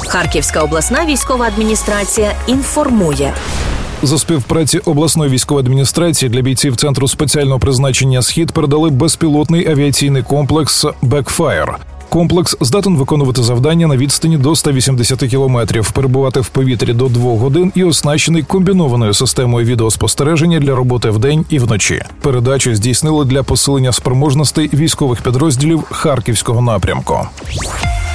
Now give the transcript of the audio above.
Харківська обласна військова адміністрація інформує. За співпраці обласної військової адміністрації для бійців Центру спеціального призначення «Схід» передали безпілотний авіаційний комплекс «Backfire». Комплекс здатен виконувати завдання на відстані до 180 кілометрів, перебувати в повітрі до 2 годин і оснащений комбінованою системою відеоспостереження для роботи вдень і вночі. Передачу здійснили для посилення спроможностей військових підрозділів Харківського напрямку.